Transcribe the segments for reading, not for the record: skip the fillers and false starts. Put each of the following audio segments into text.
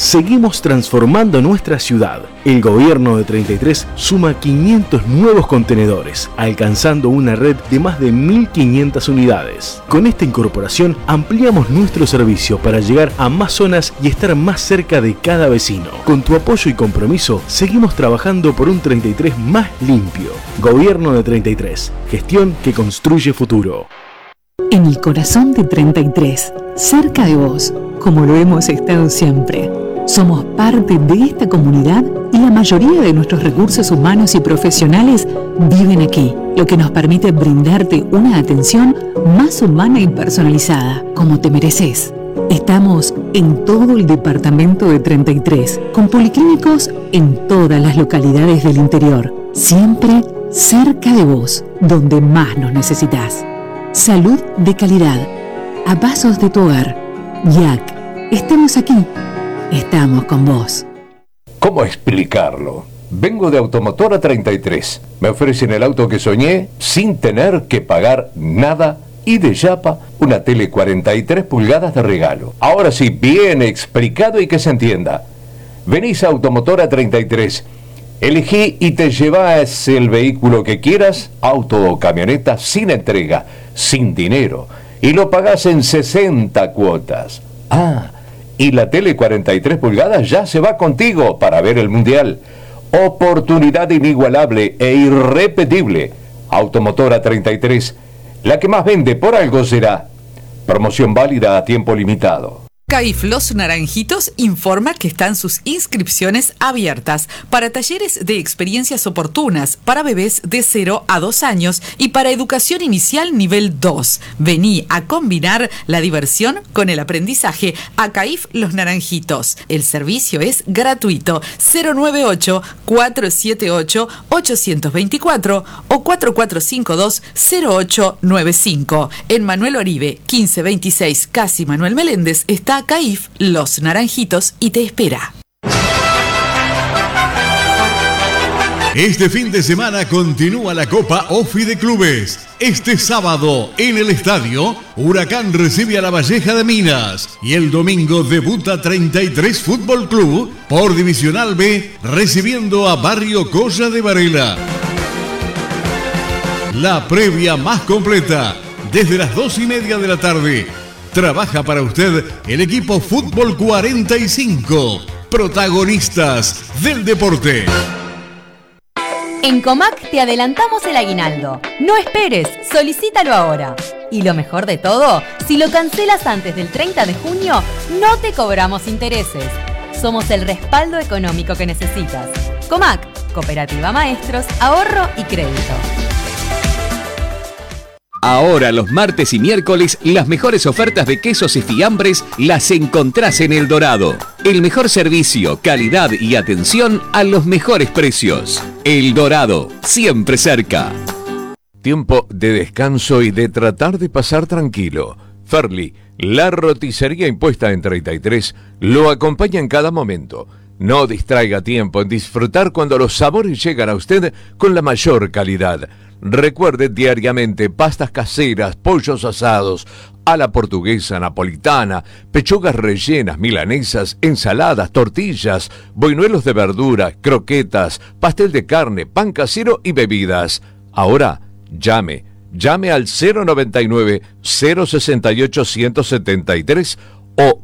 seguimos transformando nuestra ciudad. El gobierno de 33 suma 500 nuevos contenedores, alcanzando una red de más de 1.500 unidades. Con esta incorporación ampliamos nuestro servicio para llegar a más zonas y estar más cerca de cada vecino. Con tu apoyo y compromiso, seguimos trabajando por un 33 más limpio. Gobierno de 33, gestión que construye futuro. En el corazón de 33, cerca de vos, como lo hemos estado siempre. Somos parte de esta comunidad y la mayoría de nuestros recursos humanos y profesionales viven aquí, lo que nos permite brindarte una atención más humana y personalizada, como te mereces. Estamos en todo el departamento de 33, con policlínicos en todas las localidades del interior, siempre cerca de vos, donde más nos necesitas. Salud de calidad, a pasos de tu hogar. YAC, estamos aquí. Estamos con vos. ¿Cómo explicarlo? Vengo de Automotora 33. Me ofrecen el auto que soñé sin tener que pagar nada y de Yapa una tele 43 pulgadas de regalo. Ahora sí, bien explicado y que se entienda. Venís a Automotora 33. Elegí y te llevas el vehículo que quieras, auto o camioneta, sin entrega, sin dinero. Y lo pagás en 60 cuotas. Y la tele 43 pulgadas ya se va contigo para ver el Mundial. Oportunidad inigualable e irrepetible. Automotora 33, la que más vende, por algo será. Promoción válida a tiempo limitado. CAIF Los Naranjitos informa que están sus inscripciones abiertas para talleres de experiencias oportunas para bebés de 0 a 2 años y para educación inicial nivel 2. Vení a combinar la diversión con el aprendizaje a CAIF Los Naranjitos. El servicio es gratuito. 098-478-824 o 4452-0895. En Manuel Oribe, 1526, Casi Manuel Meléndez, está CAIF Los Naranjitos y te espera. Este fin de semana continúa la Copa OFI de Clubes. Este sábado, en el estadio, Huracán recibe a La Valleja de Minas. Y el domingo debuta 33 Fútbol Club por Divisional B, recibiendo a Barrio Colla de Varela. La previa más completa, desde las 2:30 de la tarde. Trabaja para usted el equipo Fútbol 45, protagonistas del deporte. En Comac te adelantamos el aguinaldo. No esperes, solicítalo ahora. Y lo mejor de todo, si lo cancelas antes del 30 de junio, no te cobramos intereses. Somos el respaldo económico que necesitas. Comac, Cooperativa Maestros, Ahorro y Crédito. Ahora los martes y miércoles las mejores ofertas de quesos y fiambres las encontrás en El Dorado. El mejor servicio, calidad y atención a los mejores precios. El Dorado, siempre cerca. Tiempo de descanso y de tratar de pasar tranquilo. Ferli, la roticería impuesta en 33, lo acompaña en cada momento. No distraiga tiempo en disfrutar cuando los sabores llegan a usted con la mayor calidad. Recuerde diariamente pastas caseras, pollos asados, a la portuguesa, napolitana, pechugas rellenas, milanesas, ensaladas, tortillas, boinuelos de verdura, croquetas, pastel de carne, pan casero y bebidas. Ahora, llame al 099-068-173 o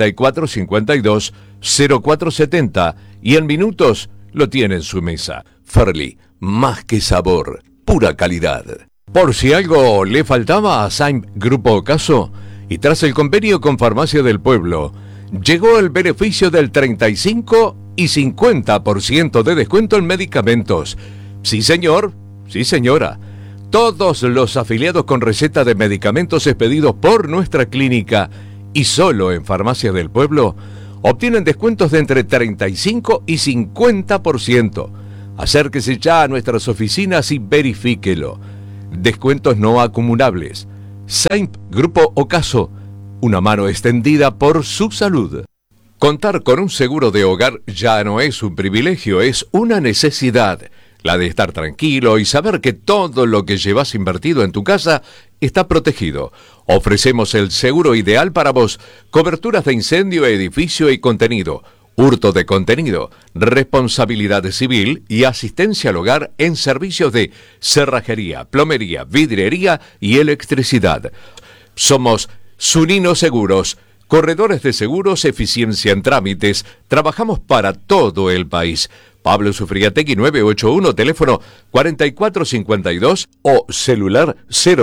4452-0470 y en minutos lo tiene en su mesa. Ferli, más que sabor, pura calidad. Por si algo le faltaba a Saimp Grupo Ocaso, y tras el convenio con Farmacia del Pueblo, llegó el beneficio del 35 y 50% de descuento en medicamentos. Sí, señor. Sí, señora. Todos los afiliados con receta de medicamentos expedidos por nuestra clínica y solo en Farmacia del Pueblo obtienen descuentos de entre 35 y 50%. Acérquese ya a nuestras oficinas y verifíquelo. Descuentos no acumulables. Saimp Grupo Ocaso, una mano extendida por su salud. Contar con un seguro de hogar ya no es un privilegio, es una necesidad. La de estar tranquilo y saber que todo lo que llevas invertido en tu casa está protegido. Ofrecemos el seguro ideal para vos. Coberturas de incendio, edificio y contenido. hurto de contenido, responsabilidad civil y asistencia al hogar en servicios de cerrajería, plomería, vidriería y electricidad. Somos Zunino Seguros, corredores de seguros, eficiencia en trámites. Trabajamos para todo el país. Pablo Sufriategui 981, teléfono 4452 o celular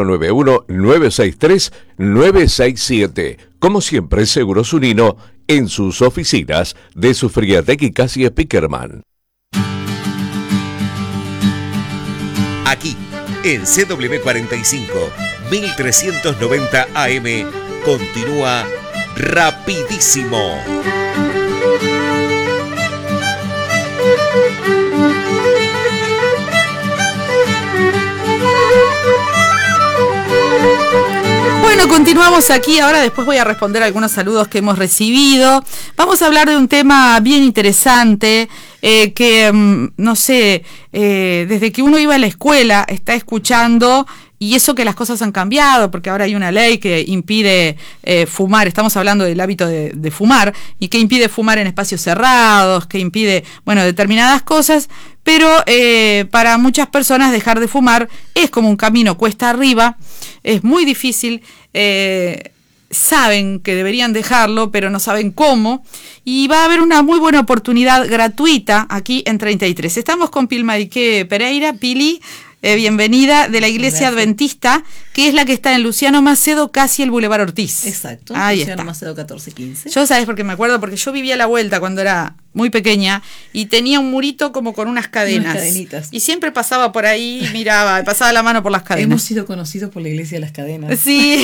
091-963-967. Como siempre, Seguros Zunino en sus oficinas de Sufriategui Casi Spickerman. Aquí, en CW45, 1390 AM, continúa Rapidísimo. Bueno, continuamos aquí. Ahora después voy a responder algunos saludos que hemos recibido. Vamos a hablar de un tema bien interesante que, no sé, desde que uno iba a la escuela está escuchando, y eso que las cosas han cambiado, porque ahora hay una ley que impide fumar. Estamos hablando del hábito de fumar, y que impide fumar en espacios cerrados, que impide, bueno, determinadas cosas, pero para muchas personas dejar de fumar es como un camino cuesta arriba, es muy difícil. Saben que deberían dejarlo, pero no saben cómo, y va a haber una muy buena oportunidad gratuita aquí en 33. Estamos con Pilmarique Pereira. Pili, bienvenida, de la Iglesia Adventista, que es la que está en Luciano Macedo, casi el Boulevard Ortiz. Exacto, ahí Luciano está. Macedo 1415. Yo, ¿sabes? Porque me acuerdo, porque yo vivía a la vuelta cuando era muy pequeña, y tenía un murito como con unas cadenas. Unas cadenitas. Y siempre pasaba por ahí, miraba, pasaba la mano por las cadenas. Hemos sido conocidos por la Iglesia de las Cadenas. Sí,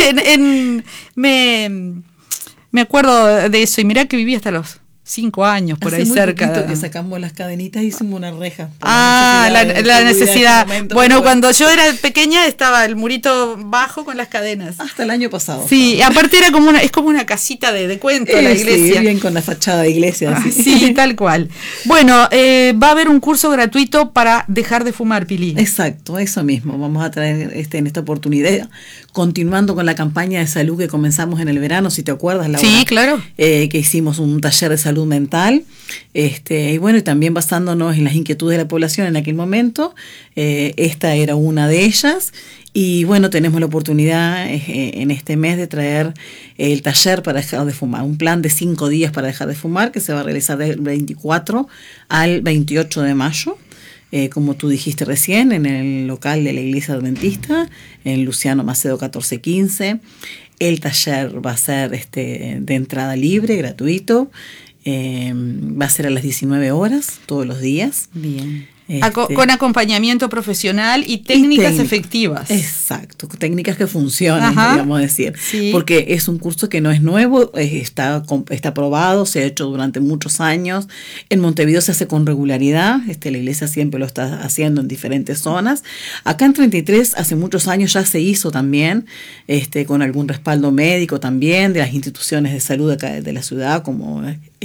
me acuerdo de eso, y mirá que viví hasta los 5 años por Hace ahí muy cerca. poquito que sacamos las cadenitas y hicimos una reja. La necesidad. Momento, bueno, cuando yo era pequeña estaba el murito bajo con las cadenas. Hasta el año pasado. Sí, aparte era como es como una casita de cuento la iglesia. Sí, bien con la fachada de iglesia. Sí. Sí, tal cual. Bueno, va a haber un curso gratuito para dejar de fumar, Pili. Exacto, eso mismo. Vamos a traer en esta oportunidad, continuando con la campaña de salud que comenzamos en el verano, si te acuerdas, Laura. Sí, claro. Que hicimos un taller de salud mental, y bueno, y también basándonos en las inquietudes de la población en aquel momento. Esta era una de ellas. Y bueno, tenemos la oportunidad en este mes de traer el taller para dejar de fumar, un plan de 5 días para dejar de fumar, que se va a realizar del 24 al 28 de mayo. Como tú dijiste recién, en el local de la Iglesia Adventista, en Luciano Macedo 1415. El taller va a ser de entrada libre, gratuito. Va a ser a las 19 horas, todos los días. Bien. Con acompañamiento profesional y técnicas efectivas. Exacto, técnicas que funcionan, podríamos decir. Sí. Porque es un curso que no es nuevo, está aprobado, se ha hecho durante muchos años. En Montevideo se hace con regularidad, la iglesia siempre lo está haciendo en diferentes zonas. Acá en 33 hace muchos años ya se hizo también, con algún respaldo médico también de las instituciones de salud acá de la ciudad, como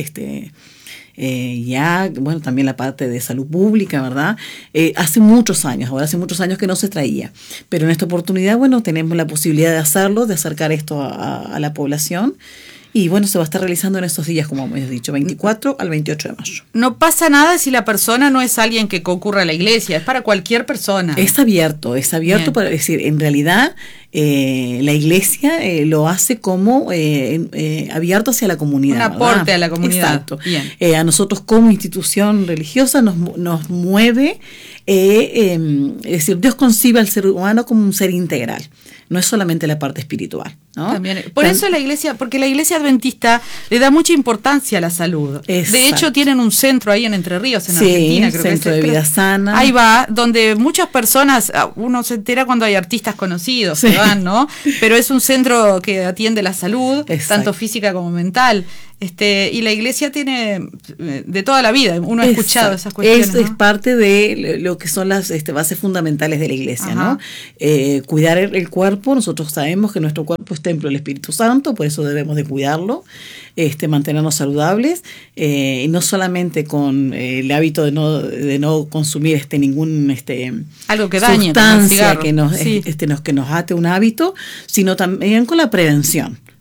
bueno, también la parte de salud pública, ¿verdad? Hace muchos años que no se traía, pero en esta oportunidad, bueno, tenemos la posibilidad de hacerlo, de acercar esto a la población. Y bueno, se va a estar realizando en estos días, como hemos dicho, 24 al 28 de mayo. No pasa nada si la persona no es alguien que concurra a la iglesia, es para cualquier persona. Es abierto Bien. Para decir, en realidad la iglesia lo hace como abierto hacia la comunidad. Un aporte, ¿verdad?, a la comunidad. Exacto. Bien. A nosotros como institución religiosa nos mueve, es decir, Dios concibe al ser humano como un ser integral. No es solamente la parte espiritual, ¿no? También. Por eso la iglesia, porque la iglesia adventista le da mucha importancia a la salud. Exacto. De hecho, tienen un centro ahí en Entre Ríos, en Argentina, creo centro de vida sana. Ahí va, donde muchas personas, uno se entera cuando hay artistas conocidos que van, ¿no? Pero es un centro que atiende la salud, tanto física como mental. Y la iglesia tiene de toda la vida, uno ha escuchado esas cuestiones. Es parte de lo que son las bases fundamentales de la iglesia, ¿no? Cuidar el cuerpo. Nosotros sabemos que nuestro cuerpo es templo del Espíritu Santo, por eso debemos de cuidarlo, mantenernos saludables, y no solamente con el hábito de no consumir ningún algo que dañe, sustancia que nos ate un hábito, sino también con la prevención.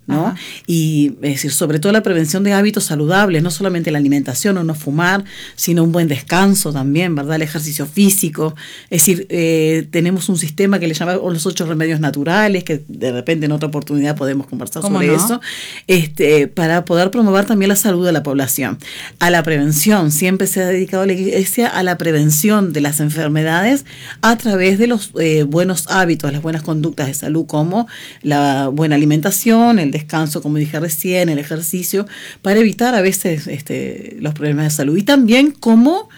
¿no? Ajá. Y es decir, sobre todo la prevención de hábitos saludables, no solamente la alimentación o no fumar, sino un buen descanso también, ¿verdad? El ejercicio físico. Es decir, tenemos un sistema que le llamamos los 8 remedios naturales, que de repente en otra oportunidad podemos conversar sobre eso, para poder promover también la salud de la población. A la prevención, siempre se ha dedicado la Iglesia a la prevención de las enfermedades a través de los buenos hábitos, las buenas conductas de salud, como la buena alimentación, el descanso, como dije recién, el ejercicio, para evitar a veces los problemas de salud. Y también como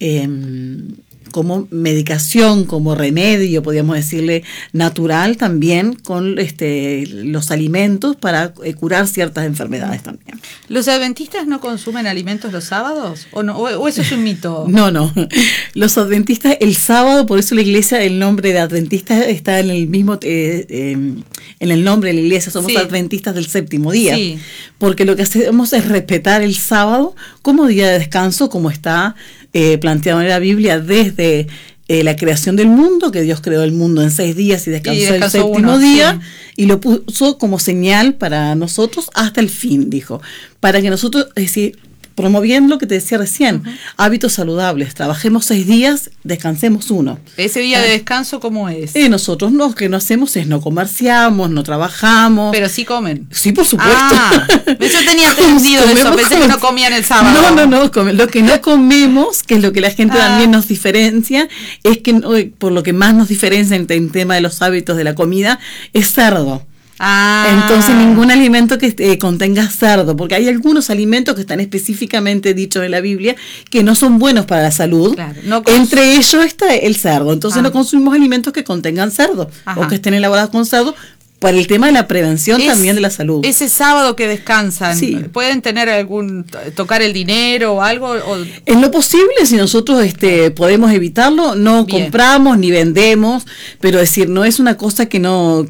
medicación, como remedio, podríamos decirle, natural también, con los alimentos para curar ciertas enfermedades también. ¿Los adventistas no consumen alimentos los sábados? ¿O no? ¿O eso es un mito? No. Los adventistas, el sábado, por eso la iglesia, el nombre de adventista está en el mismo, en el nombre de la iglesia, somos adventistas del séptimo día. Sí. Porque lo que hacemos es respetar el sábado como día de descanso, como está planteado en la Biblia desde la creación del mundo, que Dios creó el mundo en 6 días y descansó el séptimo día, y lo puso como señal para nosotros hasta el fin, dijo, para que nosotros, es decir, promoviendo lo que te decía recién, hábitos saludables, trabajemos 6 días, descansemos 1. ¿Ese día de descanso cómo es? Nosotros lo que no hacemos es no comerciamos, no trabajamos. Pero sí comen. Sí, por supuesto. Yo tenía entendido eso, pensé que no comían el sábado. No, lo que no comemos, que es lo que la gente también nos diferencia, es que por lo que más nos diferencia en el tema de los hábitos de la comida, es cerdo. Entonces ningún alimento que contenga cerdo, porque hay algunos alimentos que están específicamente dichos en la Biblia que no son buenos para la salud. Claro, entre ellos está el cerdo. Entonces no consumimos alimentos que contengan cerdo o que estén elaborados con cerdo, para el tema de la prevención también de la salud. Ese sábado que descansan, ¿pueden tener tocar el dinero o algo? En lo posible, si nosotros podemos evitarlo, no compramos ni vendemos, pero decir, no es una cosa que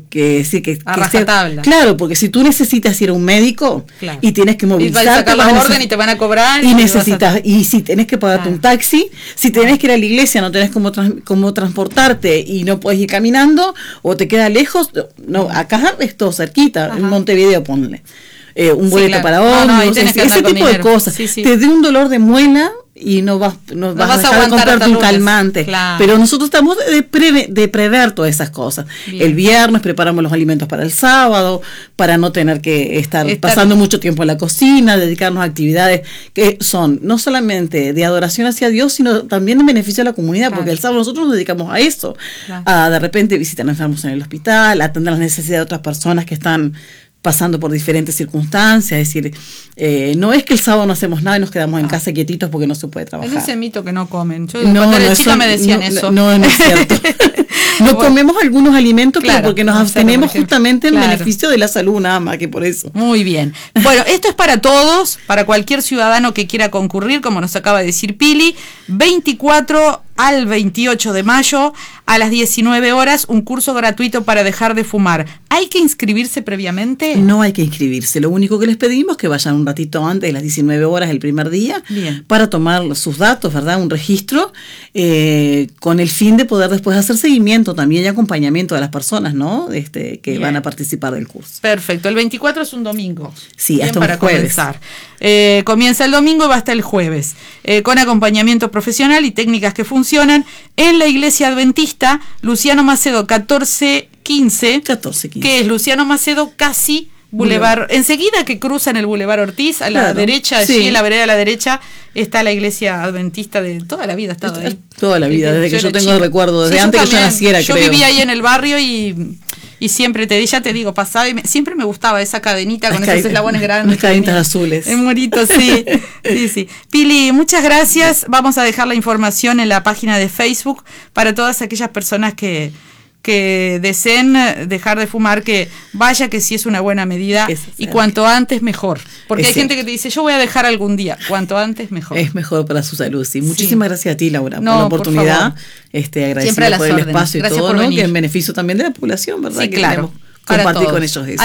a rajatabla. Claro, porque si tú necesitas ir a un médico y tienes que movilizarte, y vas a sacar la orden y te van a cobrar. Y si tienes que pagarte un taxi, si tenés que ir a la iglesia, no tenés cómo transportarte y no puedes ir caminando o te queda lejos, acá es todo cerquita, en Montevideo ponle un boleto para ómnibus, ese tipo de cosas. Te dé un dolor de muela y no vas a comprarte un calmante. Claro. Pero nosotros estamos de prever todas esas cosas. Bien. El viernes preparamos los alimentos para el sábado, para no tener que estar pasando mucho tiempo en la cocina, dedicarnos a actividades que son no solamente de adoración hacia Dios, sino también en beneficio de la comunidad, porque el sábado nosotros nos dedicamos a eso, a de repente visitar a enfermos en el hospital, a atender las necesidades de otras personas que están pasando por diferentes circunstancias. Es decir, no es que el sábado no hacemos nada y nos quedamos en casa quietitos porque no se puede trabajar. Es ese mito que no comen. Yo cuando era chica me decían eso. No es cierto. No comemos algunos alimentos, pero porque nos abstenemos justamente en beneficio de la salud, nada más que por eso. Muy bien. Bueno, esto es para todos, para cualquier ciudadano que quiera concurrir, como nos acaba de decir Pili. 24 al 28 de mayo a las 19 horas, un curso gratuito para dejar de fumar. ¿Hay que inscribirse previamente? No hay que inscribirse. Lo único que les pedimos es que vayan un ratito antes de las 19 horas el primer día para tomar sus datos, ¿verdad? Un registro con el fin de poder después hacer seguimiento también y acompañamiento de las personas, ¿no? Que van a participar del curso. Perfecto. El 24 es un domingo. Sí, bien, hasta un jueves. Comenzar. Comienza el domingo y va hasta el jueves, con acompañamiento profesional y técnicas que funcionan en la Iglesia Adventista Luciano Macedo 1415, que es Luciano Macedo casi Boulevard, enseguida que cruzan el Boulevard Ortiz, a la derecha, allí en la vereda a la derecha está la Iglesia Adventista de toda la vida, ha estado ahí. Toda la vida, desde que yo tengo recuerdo, desde antes que yo naciera, yo vivía ahí en el barrio y siempre te digo, pasaba y siempre me gustaba esa cadenita con esos eslabones grandes. Las cadenitas azules. En Morito, sí. Pili, muchas gracias. Vamos a dejar la información en la página de Facebook para todas aquellas personas que deseen dejar de fumar, que vaya, que sí es una buena medida y cuanto antes mejor, porque hay gente que te dice yo voy a dejar algún día, cuanto antes mejor. Es mejor para su salud, sí. Muchísimas gracias a ti, Laura, por la oportunidad, agradecida por el espacio y todo, ¿no? Que en beneficio también de la población, ¿verdad? Sí, que claro, queremos compartir con ellos eso.